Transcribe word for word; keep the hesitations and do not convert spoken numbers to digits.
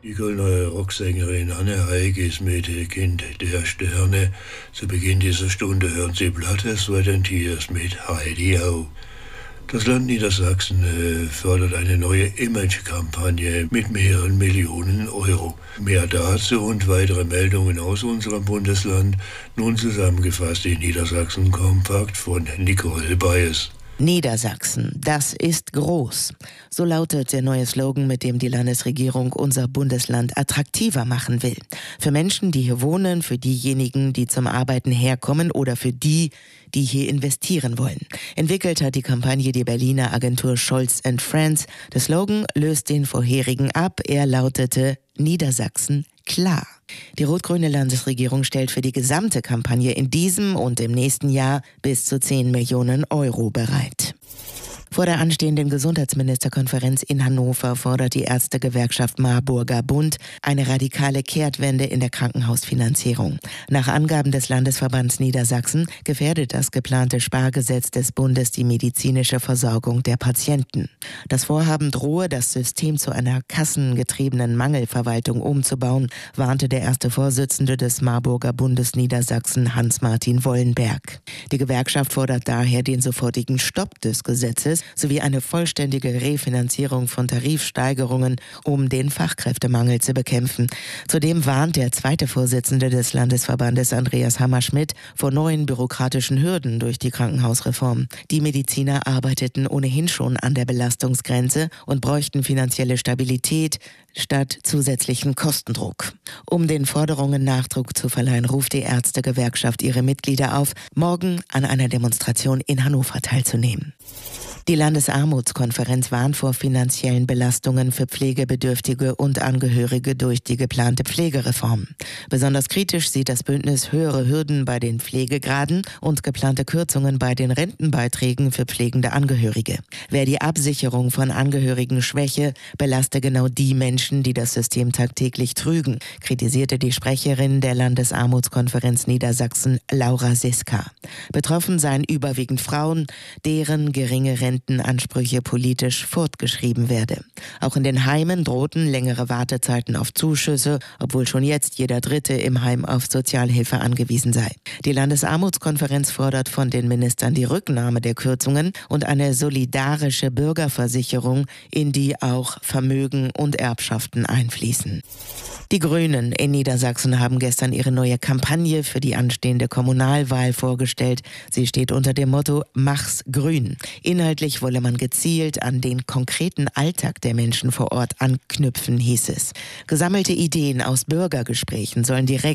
Die Kölner Rocksängerin Anne Haig ist mit Kind der Sterne. Zu Beginn dieser Stunde hören Sie Blood Sweat and Tears mit Heidi Ho. Das Land Niedersachsen äh, fördert eine neue Image-Kampagne mit mehreren Millionen Euro. Mehr dazu und weitere Meldungen aus unserem Bundesland, nun zusammengefasst in Niedersachsen Kompakt von Nicole Bayes. Niedersachsen, das ist groß. So lautet der neue Slogan, mit dem die Landesregierung unser Bundesland attraktiver machen will. Für Menschen, die hier wohnen, für diejenigen, die zum Arbeiten herkommen oder für die, die hier investieren wollen. Entwickelt hat die Kampagne die Berliner Agentur Scholz and Friends. Der Slogan löst den vorherigen ab. Er lautete Niedersachsen klar. Die rot-grüne Landesregierung stellt für die gesamte Kampagne in diesem und im nächsten Jahr bis zu zehn Millionen Euro bereit. Vor der anstehenden Gesundheitsministerkonferenz in Hannover fordert die Ärztegewerkschaft Marburger Bund eine radikale Kehrtwende in der Krankenhausfinanzierung. Nach Angaben des Landesverbands Niedersachsen gefährdet das geplante Spargesetz des Bundes die medizinische Versorgung der Patienten. Das Vorhaben drohe, das System zu einer kassengetriebenen Mangelverwaltung umzubauen, warnte der erste Vorsitzende des Marburger Bundes Niedersachsen, Hans-Martin Wollenberg. Die Gewerkschaft fordert daher den sofortigen Stopp des Gesetzes sowie eine vollständige Refinanzierung von Tarifsteigerungen, um den Fachkräftemangel zu bekämpfen. Zudem warnt der zweite Vorsitzende des Landesverbandes, Andreas Hammerschmidt, vor neuen bürokratischen Hürden durch die Krankenhausreform. Die Mediziner arbeiteten ohnehin schon an der Belastungsgrenze und bräuchten finanzielle Stabilität statt zusätzlichen Kostendruck. Um den Forderungen Nachdruck zu verleihen, ruft die Ärztegewerkschaft ihre Mitglieder auf, morgen an einer Demonstration in Hannover teilzunehmen. Die Landesarmutskonferenz warnt vor finanziellen Belastungen für Pflegebedürftige und Angehörige durch die geplante Pflegereform. Besonders kritisch sieht das Bündnis höhere Hürden bei den Pflegegraden und geplante Kürzungen bei den Rentenbeiträgen für pflegende Angehörige. Wer die Absicherung von Angehörigen schwäche, belaste genau die Menschen, die das System tagtäglich trügen, kritisierte die Sprecherin der Landesarmutskonferenz Niedersachsen, Laura Siska. Betroffen seien überwiegend Frauen, deren geringe Rentenansprüche politisch fortgeschrieben werde. Auch in den Heimen drohten längere Wartezeiten auf Zuschüsse, obwohl schon jetzt jeder Dritte im Heim auf Sozialhilfe angewiesen sei. Die Landesarmutskonferenz fordert von den Ministern die Rücknahme der Kürzungen und eine solidarische Bürgerversicherung, in die auch Vermögen und Erbschaften einfließen. Die Grünen in Niedersachsen haben gestern ihre neue Kampagne für die anstehende Kommunalwahl vorgestellt. Sie steht unter dem Motto Mach's grün. Inhaltlich wolle man gezielt an den konkreten Alltag der Menschen vor Ort anknüpfen, hieß es. Gesammelte Ideen aus Bürgergesprächen sollen direkt